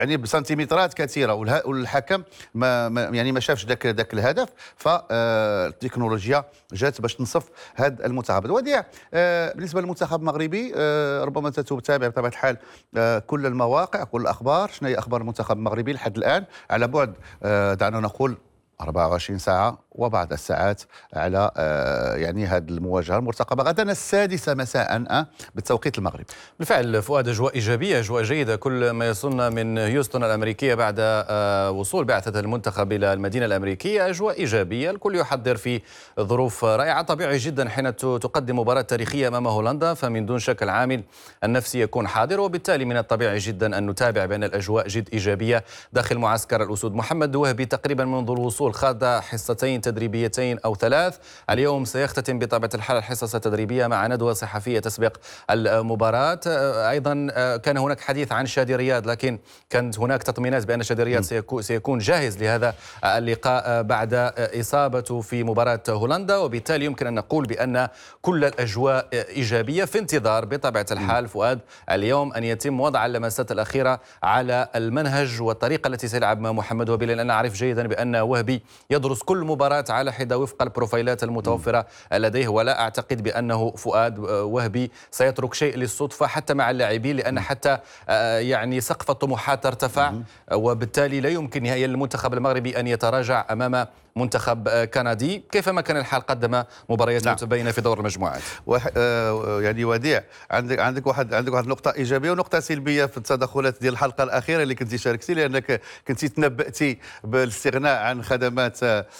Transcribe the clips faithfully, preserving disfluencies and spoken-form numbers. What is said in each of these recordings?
يعني بسنتيمترات كثيره، والحكم ما يعني ما شافش ذاك ذاك الهدف، فالتكنولوجيا جات باش تنصف هذا المنتخب. وديع، بالنسبه للمنتخب المغربي ربما انت تتابع بطبيعه الحال كل المواقع كل الاخبار. شنو هي اخبار المنتخب المغربي لحد الان على بعد دعنا نقول أربعة وعشرين ساعة وبعض الساعات على يعني هذه المواجهة المرتقبة غدا السادسة مساء بالتوقيت المغربي؟ بالفعل فؤاد، أجواء إيجابية، أجواء جيدة. كل ما يصلنا من هيوستن الأمريكية بعد وصول بعثة المنتخب إلى المدينة الأمريكية أجواء إيجابية، الكل يحضر في ظروف رائعة. طبيعي جدا حين تقدم مباراة تاريخية أمام هولندا، فمن دون شك العامل النفسي يكون حاضر، وبالتالي من الطبيعي جدا أن نتابع بأن الأجواء جد إيجابية داخل معسكر الأسود. محمد وهبي تقريبا منذ الوصول خاض حصتين تدريبيتين أو ثلاث. اليوم سيختتم بطبيعة الحال الحصص التدريبية مع ندوة صحفية تسبق المباراة. أيضا كان هناك حديث عن شادي رياض، لكن كانت هناك تطمينات بأن شادي رياض سيكون جاهز لهذا اللقاء بعد إصابته في مباراة هولندا، وبالتالي يمكن أن نقول بأن كل الأجواء إيجابية في انتظار بطبيعة الحال فؤاد اليوم أن يتم وضع اللمسات الأخيرة على المنهج والطريقة التي سيلعب مع محمد وهبي، لأن أنا أعرف جيدا بأن وهبي يدرس كل مباراة على حدة وفق البروفايلات المتوفرة لديه، ولا أعتقد بأنه فؤاد وهبي سيترك شيء للصدفة حتى مع اللاعبين، لأن حتى يعني سقف الطموحات ارتفع، وبالتالي لا يمكن نهائيا للمنتخب المغربي أن يتراجع أمام منتخب كندي كيفما كان الحال قدم مباريات نعم. متباينه في دور المجموعات. وح... آه يعني وديع، عندك عندك واحد عندك واحد نقطه ايجابيه ونقطه سلبيه في التدخلات ديال الحلقه الاخيره اللي كنتي شاركتي، لانك كنتي تنبأتي بالاستغناء عن خدمات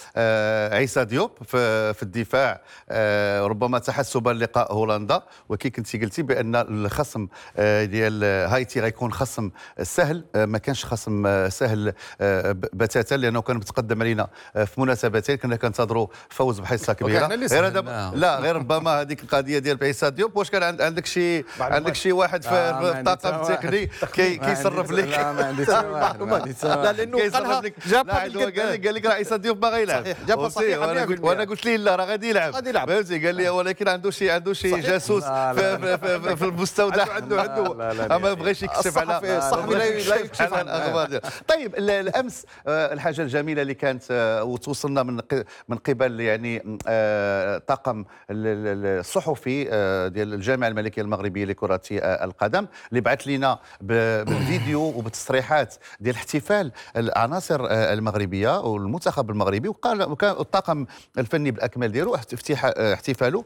آه عيسى ديوب في, في الدفاع، آه ربما تحسبا لقاء هولندا، وكي كنتي قلتي بان الخصم آه ديال هايتي غيكون خصم سهل. آه ما كانش خصم آه سهل آه بتاتا، لانه كان متقدم علينا آه في مناسبتين كنا كنتظروا فوز بحصه كبيره. غير دب... لا غير ربما هذيك القضيه ديال بعيسى ديوب، واش كان عندك شي عندك شي واحد في آه الطاقم التقني كي كيصرف لك؟ لا ما عندي لا لانه قالها جابها قال لك قال لك راه عيسى ديوب ما غيلعب، جابها صحيحه وانا قلت ليه لا راه غادي يلعب غادي يلعب فهمتي، قال لي ولكن عنده شي عنده شي جاسوس في, في, في المستودع عنده عنده ما بغاش يكشف على الصحفي لا يكشف على الاخبار. طيب الامس الحاجه الجميله اللي كانت وتوصلنا من من قبل يعني طاقم الصحفي ديال الجامعه الملكيه المغربيه لكره القدم اللي بعث لنا بالفيديو وبالتصريحات ديال احتفال العناصر المغربيه والمنتخب المغربي، وقال وكان الطاقم الفني بالاكمل ديالو احتفاله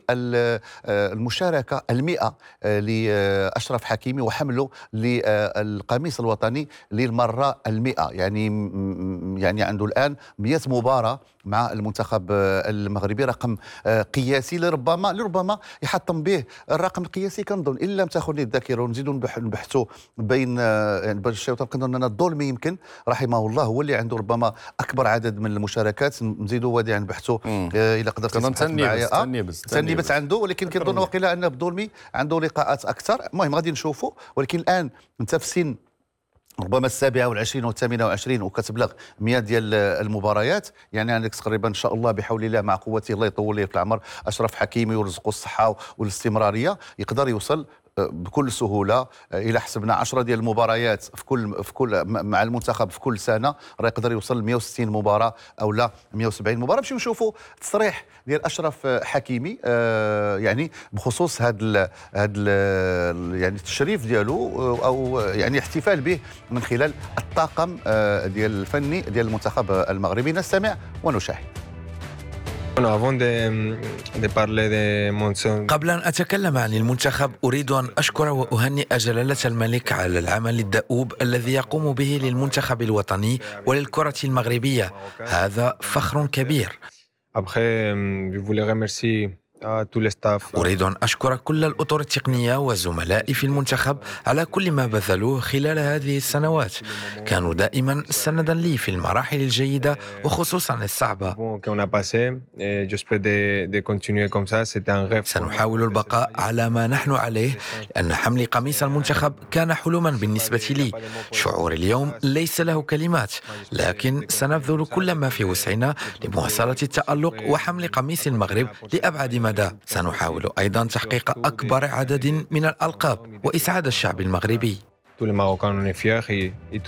بالمشاركه المئة لاشرف حكيمي وحمله للقميص الوطني للمره المئة، يعني يعني عنده الان مئة مباراه مع المنتخب المغربي، رقم قياسي لربما لربما يحطم به الرقم القياسي. كنظن ان لم تاخذني الذاكره ونزيدوا نبحثوا بين يعني بين الشوط، كنظن ان الظلمي يمكن رحمه الله هو اللي عنده ربما اكبر عدد من المشاركات. نزيدوا وديع نبحثوا الى قدرت تسمح معايا تني بس تني بس عنده، ولكن كنظن وقيلا ان الظلمي عنده لقاءات اكثر. المهم غادي نشوفوا، ولكن الان انت في سن ربما السابعة والعشرين والثامنة والعشرين وكتبلغ مئة ديال المباريات، يعني عندك تقريبا إن شاء الله بحول الله مع قوته الله يطول ليه في العمر أشرف حكيمي ويرزقه الصحة والاستمرارية، يقدر يوصل بكل سهوله الى حسبنا عشرة ديال المباريات في كل في كل مع المنتخب في كل سنه، راه يقدر يوصل ل مئة وستين مباراه او لا مئة وسبعين مباراه. باش نشوفوا تصريح ديال اشرف حكيمي آه يعني بخصوص هذا هذا يعني التشريف ديالو او يعني احتفال به من خلال الطاقم آه ديال الفني ديال المنتخب المغربي. نستمع ونشاهد. قبل أن أتكلم عن المنتخب أريد أن أشكر وأهنئ جلالة الملك على العمل الدؤوب الذي يقوم به للمنتخب الوطني وللكرة المغربية، هذا فخر كبير. أريد أن أشكر كل الأطر التقنية وزملائي في المنتخب على كل ما بذلوه خلال هذه السنوات، كانوا دائما سندا لي في المراحل الجيدة وخصوصا الصعبة. سنحاول البقاء على ما نحن عليه، لأن حمل قميص المنتخب كان حلما بالنسبة لي. شعور اليوم ليس له كلمات، لكن سنبذل كل ما في وسعنا لمواصلة التألق وحمل قميص المغرب لأبعد مدى. سنحاول أيضا تحقيق أكبر عدد من الألقاب وإسعاد الشعب المغربي. tous les Marocains on est fiers et, et